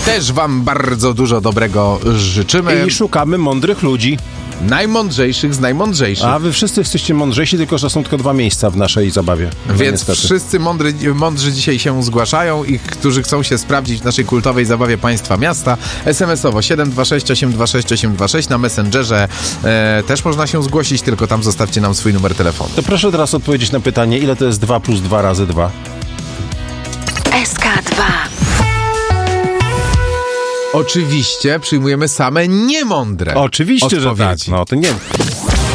też wam bardzo dużo dobrego życzymy. I szukamy mądrych ludzi. Najmądrzejszych z najmądrzejszych. A wy wszyscy jesteście mądrzejsi, tylko że są tylko 2 miejsca w naszej zabawie. Więc niestety. wszyscy mądrzy dzisiaj się zgłaszają i którzy chcą się sprawdzić w naszej kultowej zabawie Państwa Miasta. SMS-owo 726 826 826 na Messengerze też można się zgłosić, tylko tam zostawcie nam swój numer telefonu. To proszę teraz odpowiedzieć na pytanie, ile to jest 2 plus 2 razy 2? SK2. Oczywiście przyjmujemy same niemądre Oczywiście, odpowiedzi. że tak. No to nie.